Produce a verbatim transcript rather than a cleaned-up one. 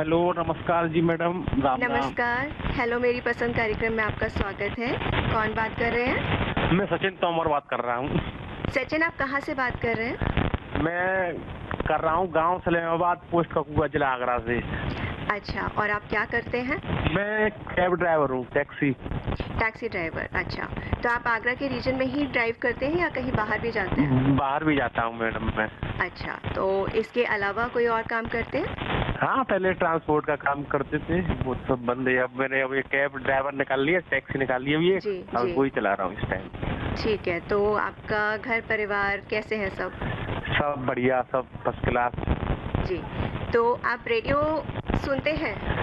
Hello, नमस्कार जी madam, Ram Ram. नमस्कार। Hello मेरी पसंद कार्यक्रम में आपका स्वागत है। कौन बात कर रहे हैं? मैं सचिन तोमर बात कर रहा हूँ। सचिन, आप कहाँ से बात कर रहे हैं? मैं कर रहा हूँ गांव सलेमाबाद, पोस्ट ककुआ, जिला आगरा से। अच्छा, और आप क्या करते हैं? मैं कैब ड्राइवर हूँ, टैक्सी। टैक्सी ड्राइवर, अच्छा। तो आप आगरा के रीजन में ही ड्राइव करते हैं या कहीं बाहर भी जाते हैं? बाहर भी जाता हूँ मैडम मैं। अच्छा, तो इसके अलावा कोई और काम करते हैं? हाँ, पहले ट्रांसपोर्ट का काम करते थे, वो सब बंद है। अब मैंने अब ये कैब ड्राइवर निकाल लिया, टैक्सी निकाल लिया, ये जी, अब जी। वही चला रहा हूँ इस टाइम। ठीक है, तो आपका घर परिवार कैसे हैं सब? सब बढ़िया, सब फर्स्ट क्लास। जी, तो आप रेडियो सुनते हैं?